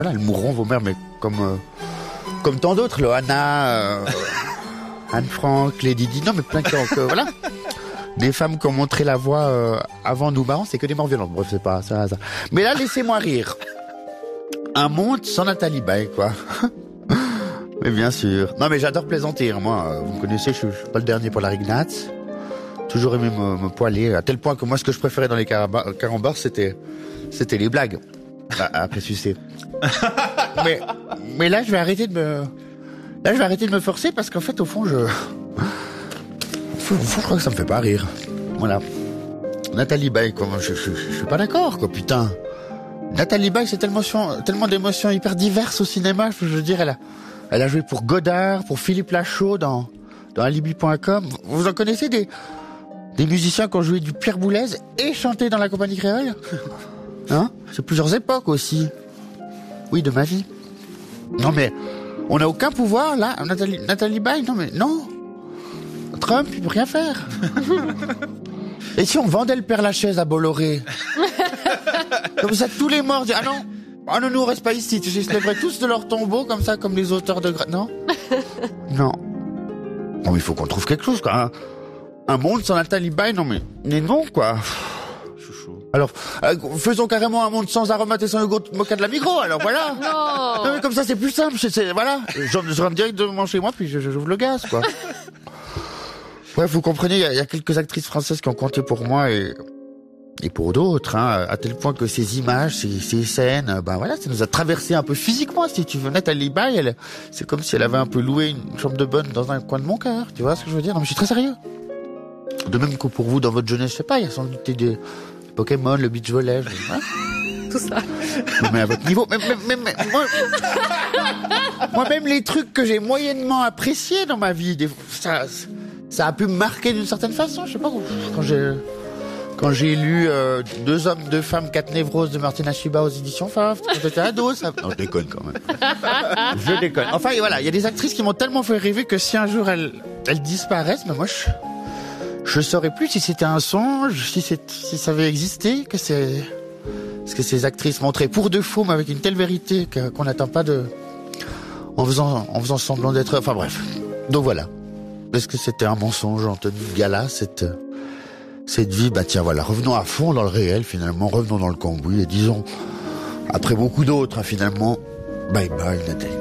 Voilà, elles mourront, vos mères, mais comme tant d'autres, Loana, Anne Frank, Lady Di, non, mais plein que voilà. Des femmes qui ont montré la voie avant nous, c'est que des morts violentes. Bref, c'est pas ça. Mais là, laissez-moi rire. Un monde sans Nathalie Baye, quoi. Mais bien sûr. Non, mais j'adore plaisanter. Moi, vous me connaissez, je suis pas le dernier pour la rignate. Toujours aimé me poiler, à tel point que moi, ce que je préférais dans les carambars, c'était les blagues. Après sucer. mais là, je vais arrêter de me forcer parce qu'en fait, au fond, je crois que ça me fait pas rire. Voilà. Nathalie Baye, quoi. Je suis pas d'accord, quoi, putain. Nathalie Baye, c'est tellement d'émotions hyper diverses au cinéma. Je veux dire, elle a joué pour Godard, pour Philippe Lachaud dans Alibi.com. Vous en connaissez des musiciens qui ont joué du Pierre Boulez et chanté dans la compagnie créole? Hein? C'est plusieurs époques aussi. Oui, de ma vie. Non, mais on n'a aucun pouvoir, là. Nathalie Baye, non. Trump, il peut rien faire. Et si on vendait le Père Lachaise à Bolloré? Comme ça, tous les morts disent, ah non, nous, on reste pas ici. Tu sais, ils se lèveraient tous de leur tombeau, comme ça, comme les auteurs de... Non. Non, mais il faut qu'on trouve quelque chose, quoi. Un monde sans Nathalie Baye, non, mais non, quoi. Chouchou. Alors, faisons carrément un monde sans Aromath et sans Hugo Mocha de la Migros, alors voilà. Non, mais comme ça, c'est plus simple. Voilà. Je rentre directement chez moi, puis j'ouvre le gaz, quoi. Bref, vous comprenez, il y a quelques actrices françaises qui ont compté pour moi et pour d'autres, hein, à tel point que ces images, ces scènes, voilà, ça nous a traversé un peu physiquement, si tu veux. Nathalie Baye, c'est comme si elle avait un peu loué une chambre de bonne dans un coin de mon cœur, tu vois ce que je veux dire? Non, mais je suis très sérieux. De même que pour vous, dans votre jeunesse, je sais pas, il y a sans doute des Pokémon, le beach volley, tout ça. Mais à votre niveau, moi, même les trucs que j'ai moyennement appréciés dans ma vie, ça a pu me marquer d'une certaine façon. Je sais pas, quand j'ai lu 2 hommes, 2 femmes, 4 névroses de Martina Chiba aux éditions Faf, quand j'étais ado, ça... Non, je déconne quand même. Je déconne. Enfin, voilà, il y a des actrices qui m'ont tellement fait rêver que si un jour elles disparaissent, mais moi, je saurais plus si c'était un songe, si ça avait existé, ce que ces actrices montraient pour de faux, mais avec une telle vérité qu'on n'attend pas en faisant semblant d'être... Enfin bref. Donc voilà. Est-ce que c'était un mensonge en tenue de gala, cette vie? Tiens, voilà, revenons à fond dans le réel, finalement, revenons dans le cambouis, et disons, après beaucoup d'autres, finalement, bye bye Nathalie.